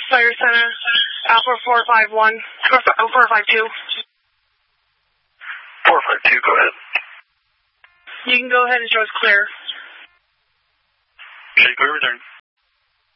Fire Center, Alpha 451, 452. 452, go ahead. You can go ahead and show us clear. Okay, clear return.